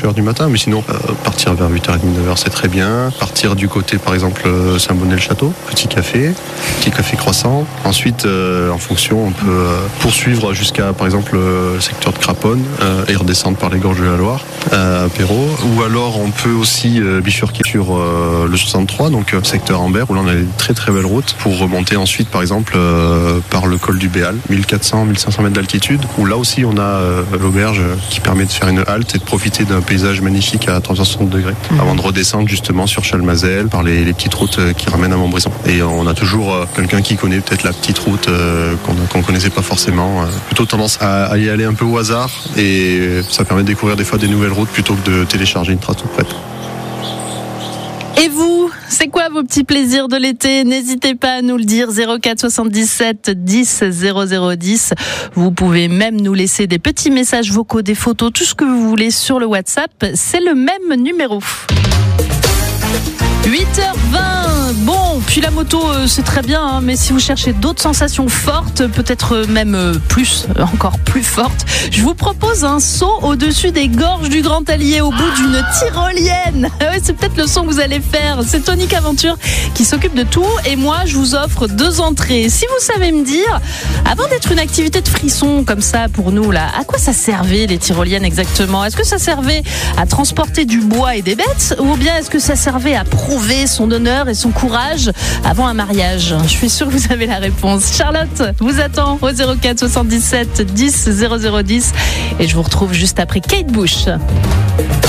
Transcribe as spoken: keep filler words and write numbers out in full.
heures du matin, mais sinon, euh, partir vers huit heures trente, neuf heures, c'est très bien. Partir du côté, par exemple, euh, Saint-Bonnet-le-Château, petit café, petit café croissant. Ensuite, euh, en fonction, on peut euh, poursuivre jusqu'à, par exemple, le secteur de Craponne euh, et redescendre par les gorges de la Loire, euh, apéro. Ou alors, on peut aussi euh, bifurquer sur euh, le soixante-trois, donc euh, secteur Ambert, où là, on a des très très belles routes pour remonter ensuite, par exemple, euh, par le col du Béal, mille quatre cents à mille cinq cents mètres d'altitude, où là aussi, on a euh, l'auberge qui permet de faire une halte et de profiter d'un paysage magnifique à trois cent soixante degrés, mmh. avant de redescendre justement sur Chalmazel par les, les petites routes qui ramènent à Montbrison. Et on a toujours euh, quelqu'un qui connaît peut-être la petite route euh, qu'on qu'on connaissait pas forcément. Euh, plutôt tendance à, à y aller un peu au hasard, et ça permet de découvrir des fois des nouvelles routes plutôt que de télécharger une trace toute prête. Et vous, c'est quoi vos petits plaisirs de l'été? N'hésitez pas à nous le dire, zéro quatre soixante-dix-sept dix zéro zéro dix. Vous pouvez même nous laisser des petits messages vocaux, des photos, tout ce que vous voulez sur le WhatsApp. C'est le même numéro. huit heures vingt. Bon, puis la moto, euh, c'est très bien, hein, mais si vous cherchez d'autres sensations fortes, peut-être même euh, plus, euh, encore plus fortes, je vous propose un saut au-dessus des gorges du Grand Allier au bout d'une tyrolienne. Ouais, c'est peut-être le son que vous allez faire. C'est Tonique Aventure qui s'occupe de tout, et moi, je vous offre deux entrées. Si vous savez me dire, avant d'être une activité de frisson comme ça pour nous, là, à quoi ça servait les tyroliennes exactement? Est-ce que ça servait à transporter du bois et des bêtes, ou bien est-ce que ça servait à prouver son honneur et son courage avant un mariage? Je suis sûre que vous avez la réponse. Charlotte vous attend au zéro quatre soixante-dix-sept dix zéro zéro dix, et je vous retrouve juste après Kate Bush.